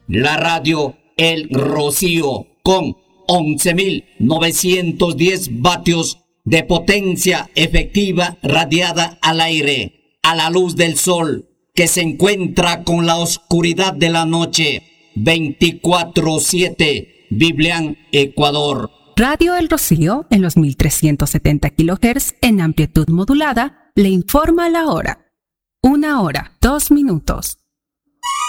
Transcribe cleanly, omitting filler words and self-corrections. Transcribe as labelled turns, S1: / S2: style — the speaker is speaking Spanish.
S1: La radio El Rocío con 11.910 vatios de potencia efectiva radiada al aire, a la luz del sol, que se encuentra con la oscuridad de la noche, 24/7, Biblián, Ecuador.
S2: Radio El Rocío, en los 1370 kHz en amplitud modulada, le informa la hora. 1 hora, 2 minutos.